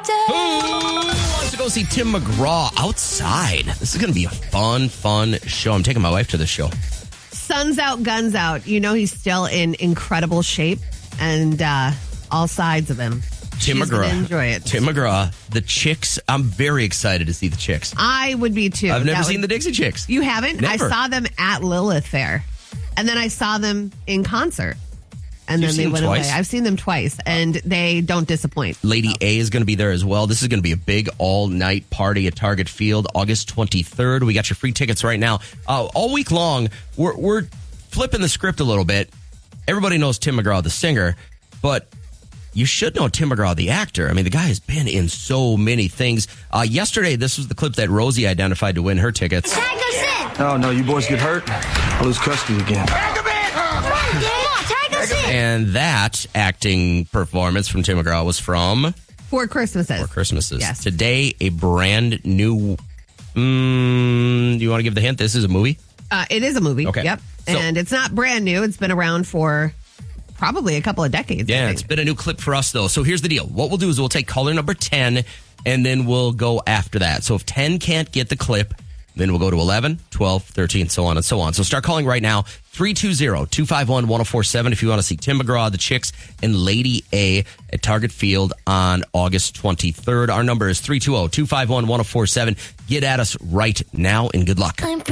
Who wants to go see Tim McGraw outside? This is going to be a fun show. I'm taking my wife to this show. Sun's out, guns out. You know he's still in incredible shape, and all sides of him. Tim She's McGraw. gonna enjoy it. Tim McGraw. The Chicks. I'm very excited to see the Chicks. I would be too. I've never seen the Dixie Chicks. You haven't? Never. I saw them at Lilith Fair, and then I saw them in concert. And You've then they seen went them twice? away. I've seen them twice, and they don't disappoint. Lady A is going to be there as well. This is going to be a big all-night party at Target Field, August 23rd. We got your free tickets right now. All week long, we're flipping the script a little bit. Everybody knows Tim McGraw, the singer, but you should know Tim McGraw, the actor. I mean, the guy has been in so many things. Yesterday, this was the clip that Rosie identified to win her tickets. Tag us in. Oh, no, you boys get hurt, I'll lose custody again. Come on, tag us in. And that acting performance from Tim McGraw was from Four Christmases. Four Christmases. Yes. Today, a brand new... do you want to give the hint? This is a movie? It is a movie. Okay. Yep. So- And it's not brand new. It's been around for probably a couple of decades. I Yeah, think. it's been a new clip for us, though. So here's the deal. What we'll do is we'll take caller number 10, and then we'll go after that. So if 10 can't get the clip, then we'll go to 11, 12, 13, so on and so on. So start calling right now, 320-251-1047 if you want to see Tim McGraw, the Chicks, and Lady A at Target Field on August 23rd. Our number is 320-251-1047. Get at us right now, and good luck.